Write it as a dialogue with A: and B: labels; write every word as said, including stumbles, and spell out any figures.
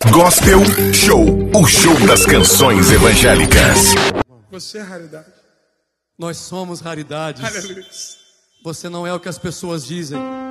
A: Gospel Show, o show das canções evangélicas.
B: Você é raridade.
C: Nós somos raridades.
B: Aleluia.
C: Você não é o que as pessoas dizem.